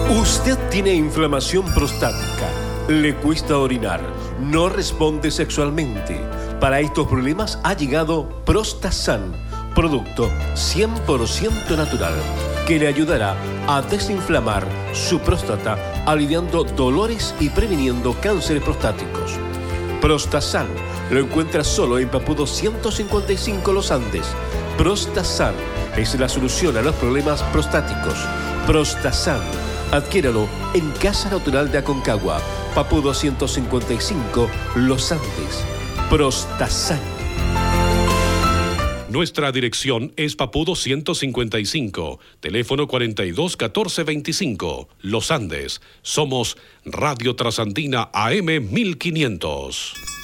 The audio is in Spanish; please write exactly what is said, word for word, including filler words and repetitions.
Usted tiene inflamación prostática, le cuesta orinar, no responde sexualmente. Para estos problemas ha llegado Prostasan, producto cien por ciento natural, que le ayudará a desinflamar su próstata, aliviando dolores y previniendo cánceres prostáticos. Prostasan lo encuentra solo en Papudo ciento cincuenta y cinco Los Andes. Prostasan es la solución a los problemas prostáticos. Prostasan, adquiéralo en Casa Natural de Aconcagua, Papudo ciento cincuenta y cinco Los Andes. Prostasan. Nuestra dirección es Papudo ciento cincuenta y cinco, teléfono cuarenta y dos catorce veinticinco, Los Andes. Somos Radio Trasandina A M mil quinientos.